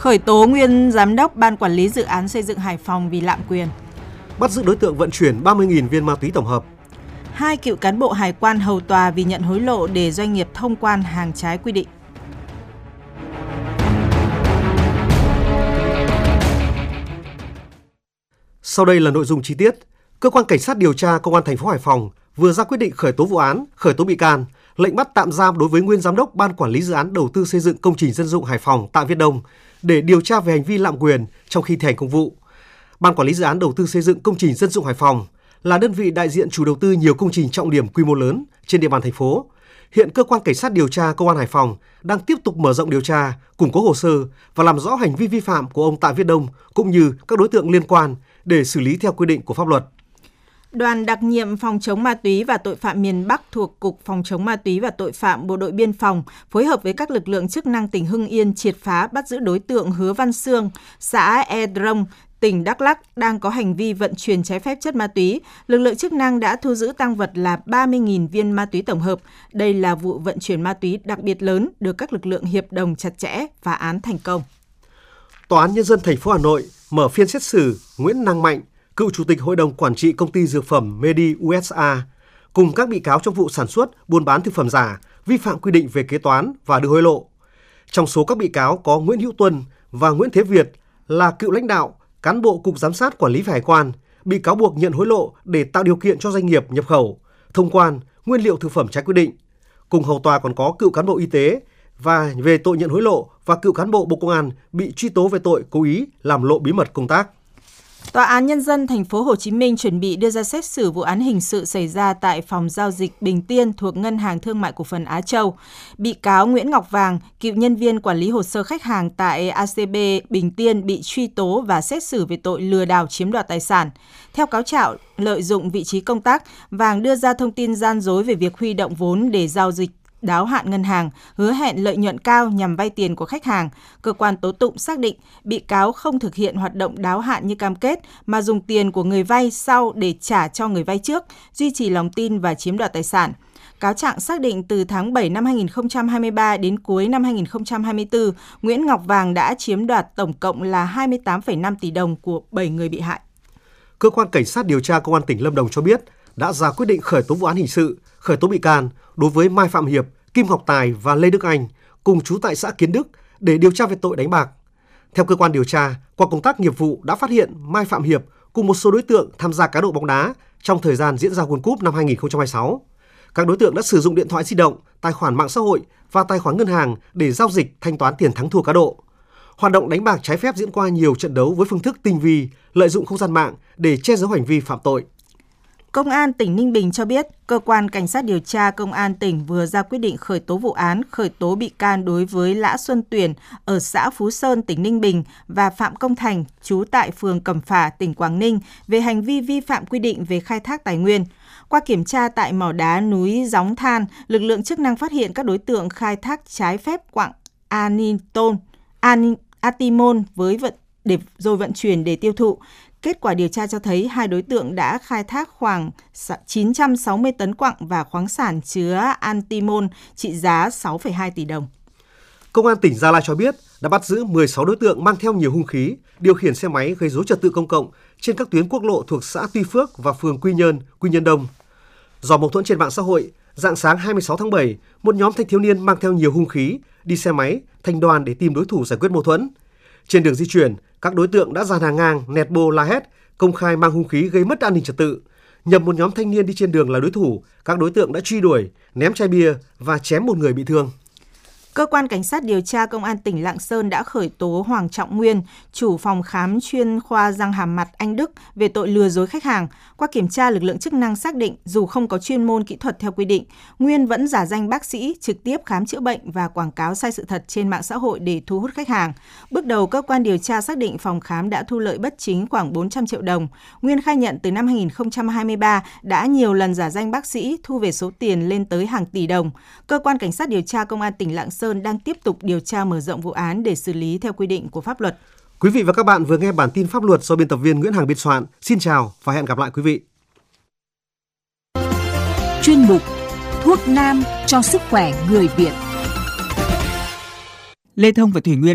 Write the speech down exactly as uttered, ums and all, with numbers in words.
Khởi tố nguyên giám đốc Ban Quản lý Dự án Xây dựng Hải Phòng vì lạm quyền. Bắt giữ đối tượng vận chuyển ba mươi nghìn viên ma túy tổng hợp. Hai cựu cán bộ hải quan hầu tòa vì nhận hối lộ để doanh nghiệp thông quan hàng trái quy định. Sau đây là nội dung chi tiết. Cơ quan Cảnh sát điều tra Công an thành phố Hải Phòng vừa ra quyết định khởi tố vụ án, khởi tố bị can, lệnh bắt tạm giam đối với nguyên giám đốc Ban Quản lý Dự án Đầu tư xây dựng công trình dân dụng Hải Phòng Tạ Viết Đông để điều tra về hành vi lạm quyền trong khi thi hành công vụ. Ban Quản lý Dự án Đầu tư xây dựng công trình dân dụng Hải Phòng là đơn vị đại diện chủ đầu tư nhiều công trình trọng điểm quy mô lớn trên địa bàn thành phố. Hiện cơ quan Cảnh sát điều tra Công an Hải Phòng đang tiếp tục mở rộng điều tra, củng cố hồ sơ và làm rõ hành vi vi phạm của ông Tạ Viết Đông cũng như các đối tượng liên quan để xử lý theo quy định của pháp luật. Đoàn đặc nhiệm phòng chống ma túy và tội phạm miền Bắc thuộc Cục Phòng chống ma túy và tội phạm Bộ đội Biên phòng phối hợp với các lực lượng chức năng tỉnh Hưng Yên triệt phá bắt giữ đối tượng Hứa Văn Sương, xã E Drông, tỉnh Đắk Lắk đang có hành vi vận chuyển trái phép chất ma túy. Lực lượng chức năng đã thu giữ tang vật là ba mươi nghìn viên ma túy tổng hợp. Đây là vụ vận chuyển ma túy đặc biệt lớn được các lực lượng hiệp đồng chặt chẽ, phá án thành công. Tòa án Nhân dân thành phố Hà Nội mở phiên xét xử Nguyễn Năng Mạnh, cựu chủ tịch Hội đồng Quản trị Công ty Dược phẩm Medi u ét a, cùng các bị cáo trong vụ sản xuất, buôn bán thực phẩm giả, vi phạm quy định về kế toán và đưa hối lộ. Trong số các bị cáo có Nguyễn Hữu Tuân và Nguyễn Thế Việt là cựu lãnh đạo, cán bộ Cục Giám sát Quản lý về Hải quan, bị cáo buộc nhận hối lộ để tạo điều kiện cho doanh nghiệp nhập khẩu, thông quan, nguyên liệu thực phẩm trái quy định. Cùng hầu tòa còn có cựu cán bộ y tế và về tội nhận hối lộ và cựu cán bộ Bộ Công an bị truy tố về tội cố ý làm lộ bí mật công tác. Tòa án Nhân dân thành phố Hồ Chí Minh chuẩn bị đưa ra xét xử vụ án hình sự xảy ra tại phòng giao dịch Bình Tiên thuộc Ngân hàng Thương mại Cổ phần Á Châu. Bị cáo Nguyễn Ngọc Vàng, cựu nhân viên quản lý hồ sơ khách hàng tại a xê bê Bình Tiên bị truy tố và xét xử về tội lừa đảo chiếm đoạt tài sản. Theo cáo trạng, lợi dụng vị trí công tác, Vàng đưa ra thông tin gian dối về việc huy động vốn để giao dịch đáo hạn ngân hàng, hứa hẹn lợi nhuận cao nhằm vay tiền của khách hàng. Cơ quan tố tụng xác định bị cáo không thực hiện hoạt động đáo hạn như cam kết mà dùng tiền của người vay sau để trả cho người vay trước, duy trì lòng tin và chiếm đoạt tài sản. Cáo trạng xác định từ tháng bảy năm hai nghìn không trăm hai mươi ba đến cuối năm hai nghìn không trăm hai mươi tư, Nguyễn Ngọc Vàng đã chiếm đoạt tổng cộng là hai mươi tám phẩy năm tỷ đồng của bảy người bị hại. Cơ quan Cảnh sát điều tra Công an tỉnh Lâm Đồng cho biết đã ra quyết định khởi tố vụ án hình sự, khởi tố bị can đối với Mai Phạm Hiệp, Kim Ngọc Tài và Lê Đức Anh, cùng trú tại xã Kiến Đức để điều tra về tội đánh bạc. Theo cơ quan điều tra, qua công tác nghiệp vụ đã phát hiện Mai Phạm Hiệp cùng một số đối tượng tham gia cá độ bóng đá trong thời gian diễn ra World Cup năm hai nghìn không trăm hai mươi sáu. Các đối tượng đã sử dụng điện thoại di động, tài khoản mạng xã hội và tài khoản ngân hàng để giao dịch thanh toán tiền thắng thua cá độ. Hoạt động đánh bạc trái phép diễn qua nhiều trận đấu với phương thức tinh vi, lợi dụng không gian mạng để che giấu hành vi phạm tội. Công an tỉnh Ninh Bình cho biết, Cơ quan Cảnh sát điều tra Công an tỉnh vừa ra quyết định khởi tố vụ án, khởi tố bị can đối với Lã Xuân Tuyển ở xã Phú Sơn, tỉnh Ninh Bình và Phạm Công Thành, trú tại phường Cẩm Phả, tỉnh Quảng Ninh về hành vi vi phạm quy định về khai thác tài nguyên. Qua kiểm tra tại mỏ đá núi Gióng Than, lực lượng chức năng phát hiện các đối tượng khai thác trái phép quặng aniton, anin, atimon với vận để rồi vận chuyển để tiêu thụ. Kết quả điều tra cho thấy hai đối tượng đã khai thác khoảng chín trăm sáu mươi tấn quặng và khoáng sản chứa antimon trị giá sáu phẩy hai tỷ đồng. Công an tỉnh Gia Lai cho biết đã bắt giữ mười sáu đối tượng mang theo nhiều hung khí, điều khiển xe máy gây rối trật tự công cộng trên các tuyến quốc lộ thuộc xã Tuy Phước và phường Quy Nhơn, Quy Nhơn Đông. Do mâu thuẫn trên mạng xã hội, rạng sáng hai mươi sáu tháng bảy, một nhóm thanh thiếu niên mang theo nhiều hung khí đi xe máy thành đoàn để tìm đối thủ giải quyết mâu thuẫn. Trên đường di chuyển, các đối tượng đã dàn hàng ngang, nẹt bô la hét, công khai mang hung khí gây mất an ninh trật tự. Nhầm một nhóm thanh niên đi trên đường là đối thủ, các đối tượng đã truy đuổi, ném chai bia và chém một người bị thương. Cơ quan Cảnh sát điều tra Công an tỉnh Lạng Sơn đã khởi tố Hoàng Trọng Nguyên, chủ phòng khám chuyên khoa răng hàm mặt Anh Đức về tội lừa dối khách hàng. Qua kiểm tra, lực lượng chức năng xác định dù không có chuyên môn kỹ thuật theo quy định, Nguyên vẫn giả danh bác sĩ trực tiếp khám chữa bệnh và quảng cáo sai sự thật trên mạng xã hội để thu hút khách hàng. Bước đầu, cơ quan điều tra xác định phòng khám đã thu lợi bất chính khoảng bốn trăm triệu đồng. Nguyên khai nhận từ năm hai nghìn không trăm hai mươi ba đã nhiều lần giả danh bác sĩ thu về số tiền lên tới hàng tỷ đồng. Cơ quan Cảnh sát điều tra Công an tỉnh Lạng Sơn đang tiếp tục điều tra mở rộng vụ án để xử lý theo quy định của pháp luật. Quý vị và các bạn vừa nghe bản tin pháp luật do biên tập viên Nguyễn Hằng biên soạn. Xin chào và hẹn gặp lại quý vị. Chuyên mục Thuốc nam cho sức khỏe người Việt. Lê Thông và Thủy Nguyên